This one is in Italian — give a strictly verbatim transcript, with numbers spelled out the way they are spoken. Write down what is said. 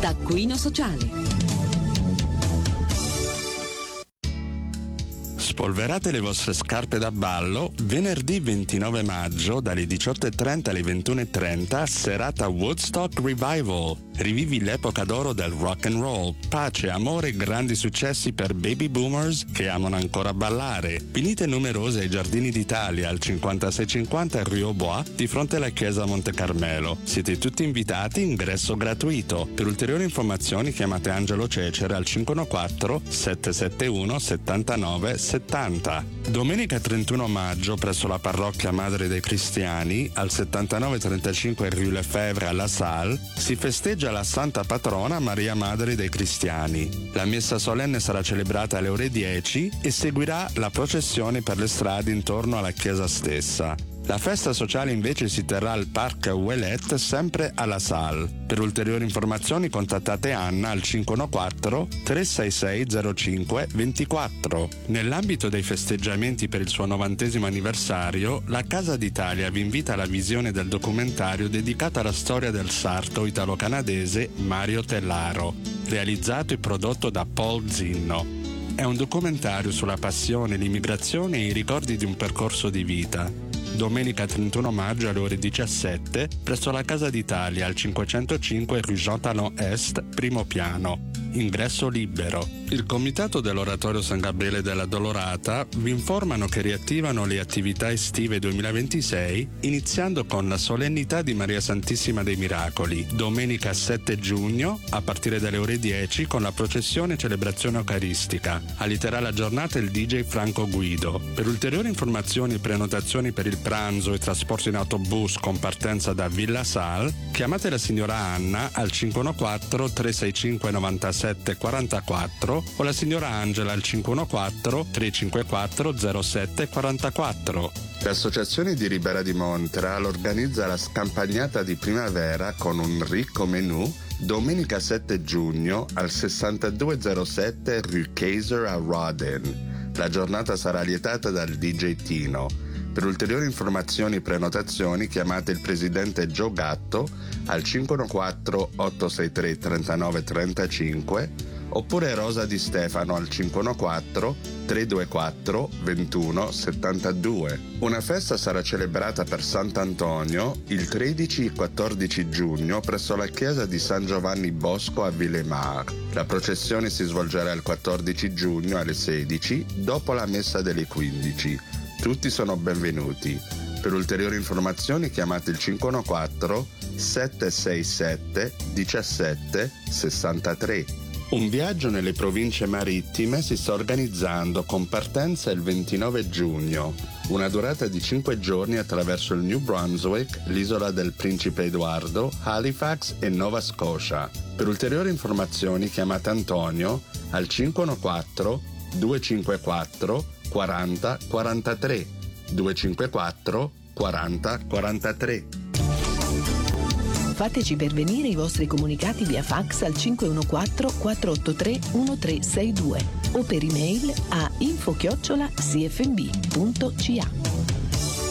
Taccuino Sociale. Spolverate le vostre scarpe da ballo venerdì ventinove maggio dalle diciotto e trenta alle ventuno e trenta, serata Woodstock Revival. Rivivi l'epoca d'oro del rock and roll, pace, amore e grandi successi per baby boomers che amano ancora ballare. Venite numerosi ai Giardini d'Italia al cinquantasei cinquanta Rue aux Bois di fronte alla chiesa Monte Carmelo. Siete tutti invitati, ingresso gratuito. Per ulteriori informazioni chiamate Angelo Cecere al cinque uno quattro sette sette uno sette nove settanta. Domenica trentuno maggio presso la parrocchia Madre dei Cristiani al settantanove trentacinque Rue Lefebvre alla Salle si festeggia la Santa Patrona Maria Madre dei Cristiani. La messa solenne sarà celebrata alle ore dieci e seguirà la processione per le strade intorno alla chiesa stessa. La festa sociale invece si terrà al Parc Ouellet, sempre alla Salle. Per ulteriori informazioni contattate Anna al cinque uno quattro tre sei sei zero cinque due quattro. Nell'ambito dei festeggiamenti per il suo novantesimo anniversario, la Casa d'Italia vi invita alla visione del documentario dedicato alla storia del sarto italo-canadese Mario Tellaro, realizzato e prodotto da Paul Zinno. È un documentario sulla passione, l'immigrazione e i ricordi di un percorso di vita. Domenica trentuno maggio alle ore diciassette presso la Casa d'Italia al cinquecentocinque Rue Jean Talon Est, primo piano. Ingresso libero. Il Comitato dell'Oratorio San Gabriele della Dolorata vi informano che riattivano le attività estive duemilaventisei iniziando con la solennità di Maria Santissima dei Miracoli, domenica sette giugno a partire dalle ore dieci con la processione e celebrazione eucaristica. Alliterà la giornata il D J Franco Guido. Per ulteriori informazioni e prenotazioni per il pranzo e trasporto in autobus con partenza da Villa Sal, chiamate la signora Anna al cinque uno quattro tre sei cinque nove sette quattro quattro o la signora Angela al cinque uno quattro tre cinque quattro zero sette quattro quattro. L'Associazione di Ribera di Montreal organizza la scampagnata di primavera con un ricco menù domenica sette giugno al sessantadue zero sette Rue Kaiser a Rawdon. La giornata sarà lietata dal D J Tino. Per ulteriori informazioni e prenotazioni chiamate il presidente Joe Gatto al cinque uno quattro otto sei tre tre nove tre cinque oppure Rosa Di Stefano al cinque uno quattro tre due quattro due uno sette due. Una festa sarà celebrata per Sant'Antonio il tredici e quattordici giugno presso la chiesa di San Giovanni Bosco a Villemar. La processione si svolgerà il quattordici giugno alle sedici dopo la messa delle quindici. Tutti sono benvenuti. Per ulteriori informazioni chiamate il cinque uno quattro sette sei sette uno sette sei tre. Un viaggio nelle province marittime si sta organizzando con partenza il ventinove giugno. Una durata di cinque giorni attraverso il New Brunswick, l'isola del Principe Edoardo, Halifax e Nova Scotia. Per ulteriori informazioni chiamate Antonio al cinque uno quattro due cinque quattro quaranta quarantatré due cinque quattro quaranta quarantatré. Fateci pervenire i vostri comunicati via fax al cinque uno quattro quattro otto tre uno tre sei due o per email a info chiocciola c f b punto c a.